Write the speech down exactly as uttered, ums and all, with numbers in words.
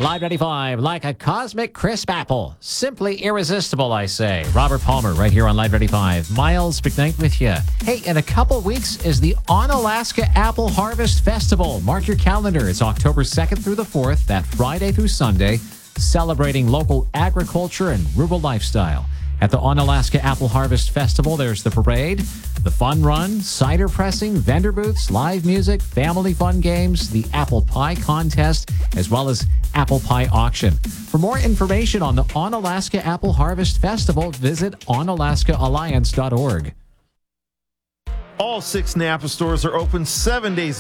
Live ninety-five, like a cosmic crisp apple. Simply irresistible, I say. Robert Palmer, right here on Live ninety-five. Miles McKnight with you. Hey, in a couple weeks is the Onalaska Apple Harvest Festival. Mark your calendar. It's October second through the fourth, that Friday through Sunday, celebrating local agriculture and rural lifestyle. At the Onalaska Apple Harvest Festival, there's the parade, the fun run, cider pressing, vendor booths, live music, family fun games, the apple pie contest, as well as apple pie auction. For more information on the Onalaska Apple Harvest Festival, visit onalaska alliance dot org. All six Napa stores are open seven days